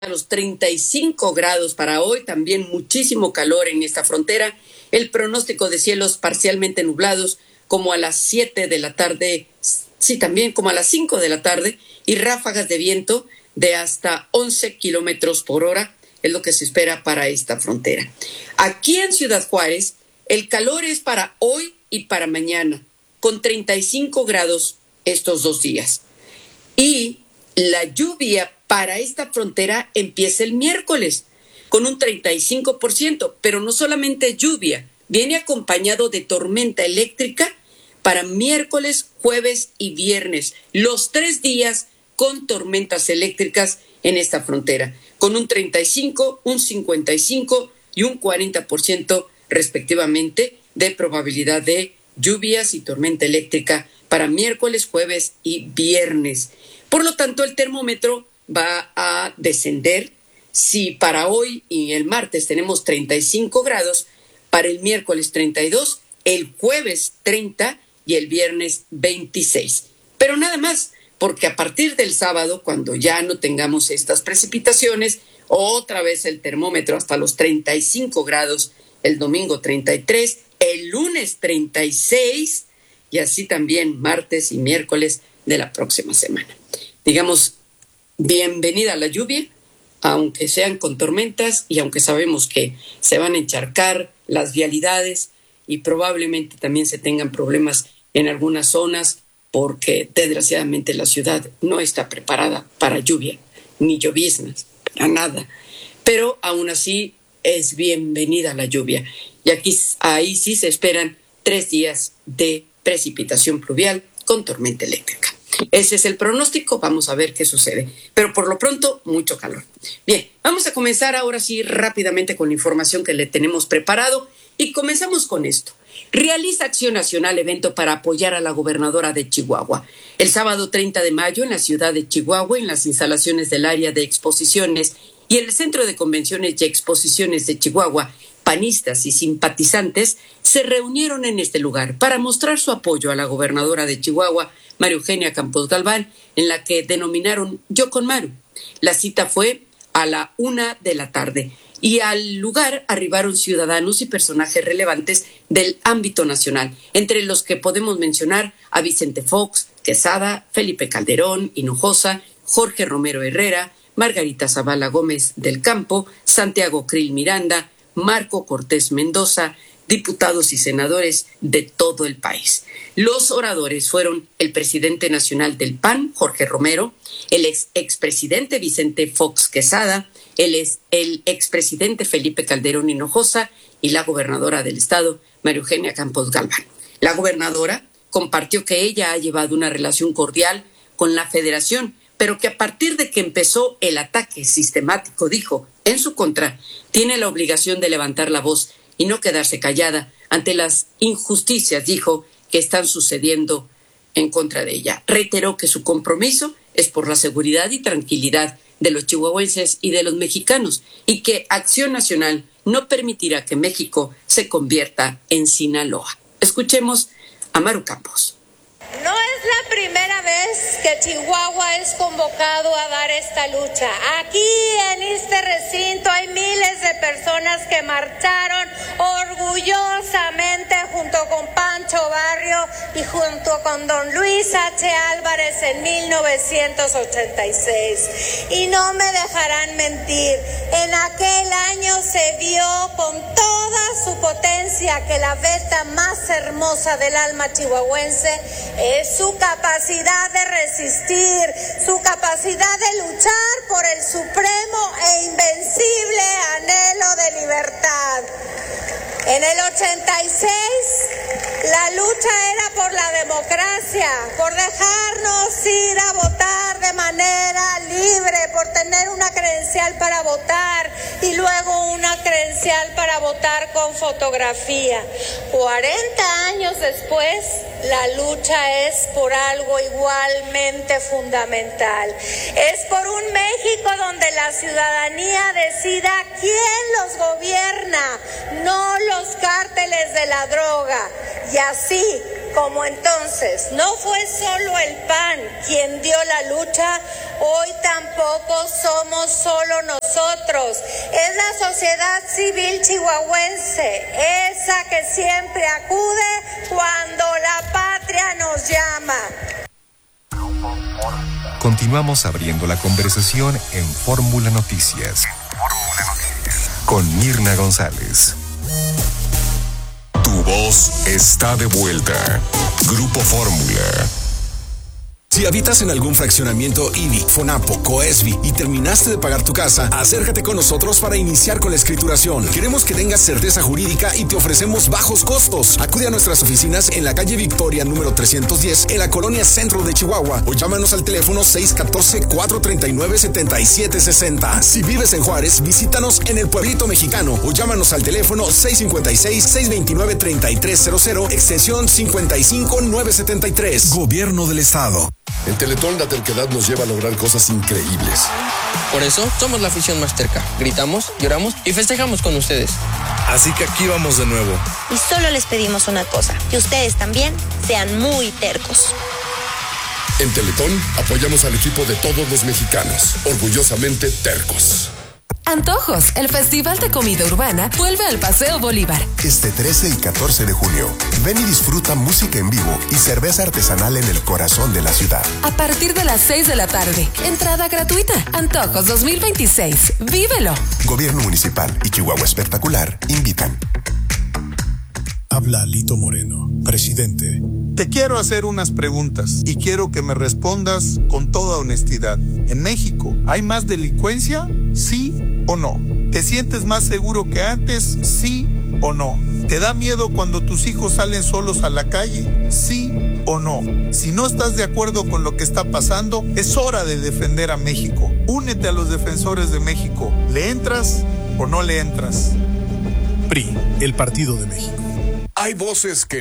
a los 35 grados para hoy, también muchísimo calor en esta frontera. El pronóstico de cielos parcialmente nublados como a las 7 de la tarde, sí, también como a las 5 de la tarde, y ráfagas de viento de hasta 11 kilómetros por hora, es lo que se espera para esta frontera. Aquí en Ciudad Juárez, el calor es para hoy y para mañana, con 35 grados estos 2 días. Y la lluvia para esta frontera empieza el miércoles con un 35%, pero no solamente lluvia, viene acompañado de tormenta eléctrica para miércoles, jueves y viernes, los 3 días con tormentas eléctricas en esta frontera, con un 35, un 55 y un 40% respectivamente de probabilidad de lluvias y tormenta eléctrica para miércoles, jueves y viernes. Por lo tanto, el termómetro va a descender. Si para hoy y el martes tenemos 35 grados, para el miércoles 32, el jueves 30 y el viernes 26. Pero nada más, porque a partir del sábado, cuando ya no tengamos estas precipitaciones, otra vez el termómetro hasta los 35 grados, el domingo 33, el lunes 36 y así también martes y miércoles de la próxima semana. Digamos, bienvenida a la lluvia, aunque sean con tormentas y aunque sabemos que se van a encharcar las vialidades y probablemente también se tengan problemas en algunas zonas porque desgraciadamente la ciudad no está preparada para lluvia, ni lloviznas, para nada. Pero aún así es bienvenida la lluvia. Y ahí sí se esperan 3 días de precipitación pluvial con tormenta eléctrica. Ese es el pronóstico, vamos a ver qué sucede. Pero por lo pronto, mucho calor. Bien, vamos a comenzar ahora sí rápidamente con la información que le tenemos preparado y comenzamos con esto. Realiza Acción Nacional evento para apoyar a la gobernadora de Chihuahua. El sábado 30 de mayo en la ciudad de Chihuahua, en las instalaciones del área de exposiciones y el Centro de Convenciones y Exposiciones de Chihuahua, panistas y simpatizantes se reunieron en este lugar para mostrar su apoyo a la gobernadora de Chihuahua, María Eugenia Campos Galván, en la que denominaron Yo con Maru. La cita fue a la 1 de la tarde y al lugar arribaron ciudadanos y personajes relevantes del ámbito nacional, entre los que podemos mencionar a Vicente Fox, Quesada, Felipe Calderón Hinojosa, Jorge Romero Herrera, Margarita Zavala Gómez del Campo, Santiago Krill Miranda, Marco Cortés Mendoza, diputados y senadores de todo el país. Los oradores fueron el presidente nacional del PAN, Jorge Romero, el expresidente Vicente Fox Quesada, el expresidente Felipe Calderón Hinojosa y la gobernadora del estado, María Eugenia Campos Galván. La gobernadora compartió que ella ha llevado una relación cordial con la federación, pero que a partir de que empezó el ataque sistemático, dijo, en su contra, tiene la obligación de levantar la voz y no quedarse callada ante las injusticias, dijo, que están sucediendo en contra de ella. Reiteró que su compromiso es por la seguridad y tranquilidad de los chihuahuenses y de los mexicanos y que Acción Nacional no permitirá que México se convierta en Sinaloa. Escuchemos a Maru Campos. No es la primera vez que Chihuahua es convocado a dar esta lucha. Aquí en este recinto hay miles de personas que marcharon orgullosamente junto con Pancho Barrio y junto con don Luis H. Álvarez en 1986. Y no me dejarán mentir, en aquel año se vio con toda su potencia que la beta más hermosa del alma chihuahuense es su capacidad de resistir, su capacidad de luchar por el supremo e invencible anhelo de libertad. En el 86, la lucha era por la democracia, por dejarnos ir a votar de manera libre, por tener una credencial para votar y luego una credencial para votar con fotografía. 40 años después, la lucha es por algo igualmente fundamental. Es por un México donde la ciudadanía decida quién los gobierna, no los cárteles de la droga. Y así, Como entonces no fue solo el PAN quien dio la lucha, hoy tampoco somos solo nosotros. Es la sociedad civil chihuahuense, esa que siempre acude cuando la patria nos llama. Continuamos abriendo la conversación en Fórmula Noticias. Con Mirna González. Tu voz está de vuelta. Grupo Fórmula. Si habitas en algún fraccionamiento IBI, FONAPO, COESBI y terminaste de pagar tu casa, acércate con nosotros para iniciar con la escrituración. Queremos que tengas certeza jurídica y te ofrecemos bajos costos. Acude a nuestras oficinas en la calle Victoria número 310 en la colonia Centro de Chihuahua o llámanos al teléfono 614-439-7760. Si vives en Juárez, visítanos en el Pueblito Mexicano o llámanos al teléfono 656-629-3300 extensión 55973. Gobierno del Estado. En Teletón la terquedad nos lleva a lograr cosas increíbles. Por eso somos la afición más terca. Gritamos, lloramos y festejamos con ustedes. Así que aquí vamos de nuevo. Y solo les pedimos una cosa, que ustedes también sean muy tercos. En Teletón apoyamos al equipo de todos los mexicanos, orgullosamente tercos. Antojos, el Festival de Comida Urbana vuelve al Paseo Bolívar. Este 13 y 14 de junio, ven y disfruta música en vivo y cerveza artesanal en el corazón de la ciudad. A partir de las 6 de la tarde, entrada gratuita. Antojos 2026, vívelo. Gobierno Municipal y Chihuahua Espectacular invitan. Habla Lito Moreno, presidente. Te quiero hacer unas preguntas y quiero que me respondas con toda honestidad. ¿En México hay más delincuencia? ¿Sí o no? ¿Te sientes más seguro que antes? ¿Sí o no? ¿Te da miedo cuando tus hijos salen solos a la calle? ¿Sí o no? Si no estás de acuerdo con lo que está pasando, es hora de defender a México. Únete a los defensores de México. ¿Le entras o no le entras? PRI, el Partido de México. Hay voces que